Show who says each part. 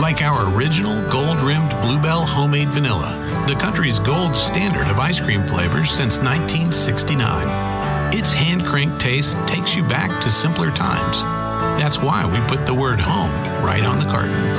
Speaker 1: Like our original gold-rimmed Bluebell homemade vanilla, the country's gold standard of ice cream flavors since 1969. Its hand-cranked taste takes you back to simpler times. That's why we put the word home right on the carton.